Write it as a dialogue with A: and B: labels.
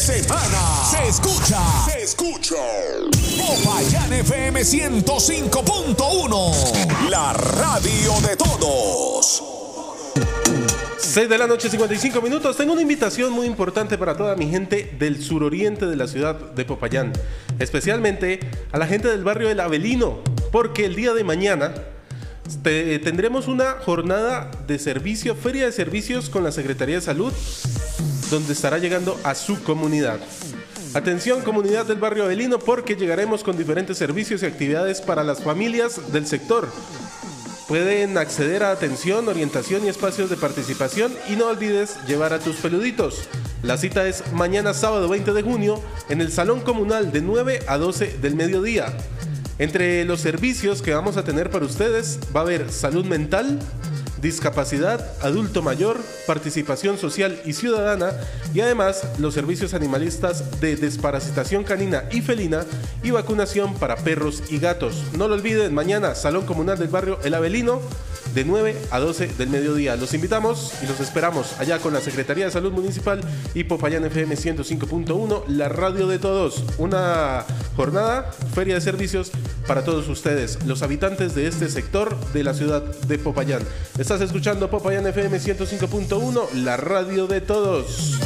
A: semana se escucha Popayán FM 105.1, la radio de todos.
B: 6 de la noche, 55 minutos. Tengo una invitación muy importante para toda mi gente del suroriente de la ciudad de Popayán, especialmente a la gente del barrio del Avelino, porque el día de mañana tendremos una jornada de servicio, feria de servicios con la Secretaría de Salud, donde estará llegando a su comunidad. Atención, comunidad del barrio Avelino, porque llegaremos con diferentes servicios y actividades para las familias del sector. Pueden acceder a atención, orientación y espacios de participación, y no olvides llevar a tus peluditos. La cita es mañana sábado 20 de junio en el Salón Comunal de 9 a 12 del mediodía. Entre los servicios que vamos a tener para ustedes va a haber salud mental, discapacidad, adulto mayor, participación social y ciudadana, y además los servicios animalistas de desparasitación canina y felina y vacunación para perros y gatos. No lo olviden, mañana Salón Comunal del barrio El Avelino de 9 a 12 del mediodía. Los invitamos y los esperamos allá con la Secretaría de Salud Municipal y Popayán FM 105.1, la radio de todos. Una jornada, feria de servicios para todos ustedes, los habitantes de este sector de la ciudad de Popayán. Estás escuchando Popayán FM 105.1, la radio de todos.